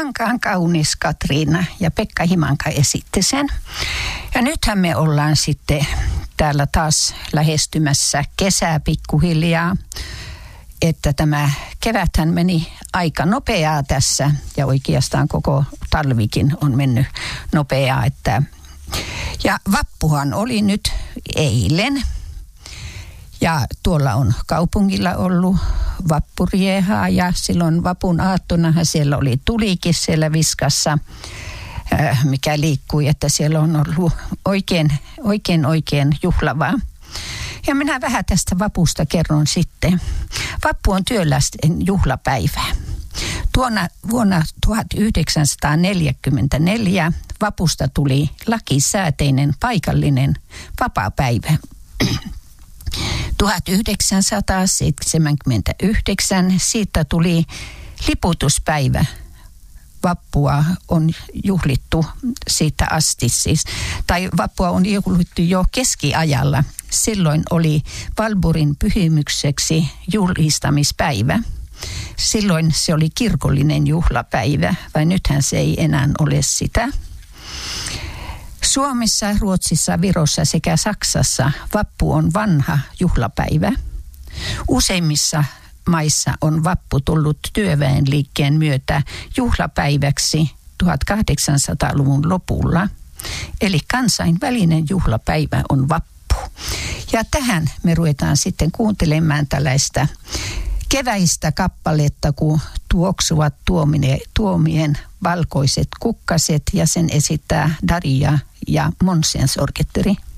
Kankaan kaunis Katriina ja Pekka Himanka esitti sen. Ja nythän me ollaan sitten täällä taas lähestymässä kesää pikkuhiljaa. Että tämä keväthän meni aika nopeaa tässä ja oikeastaan koko talvikin on mennyt nopeaa. Ja vappuhan oli nyt eilen ja tuolla on kaupungilla ollut vappuriehaa ja silloin vapun aattonahan siellä oli tulikin siellä Viskassa, mikä liikkui, että siellä on ollut oikein juhlavaa. Ja minä vähän tästä vapusta kerron sitten. Vappu on työläisten juhlapäivä. Vuonna 1944 vapusta tuli lakisääteinen paikallinen vapaapäivä. 1979 siitä tuli liputuspäivä. Vappua on juhlittu siitä asti siis. Tai vappua on juhlittu jo keskiajalla. Silloin oli Valburin pyhimykseksi juhlistamispäivä. Silloin se oli kirkollinen juhlapäivä, vai nythän se ei enää ole sitä. Suomessa, Ruotsissa, Virossa sekä Saksassa vappu on vanha juhlapäivä. Useimmissa maissa on vappu tullut työväenliikkeen myötä juhlapäiväksi 1800-luvun lopulla. Eli kansainvälinen juhlapäivä on vappu. Ja tähän me ruvetaan sitten kuuntelemaan tällaista keväistä kappaletta, kun tuoksuvat tuomien valkoiset kukkaset, ja sen esittää Daria ja Monsensorketteri.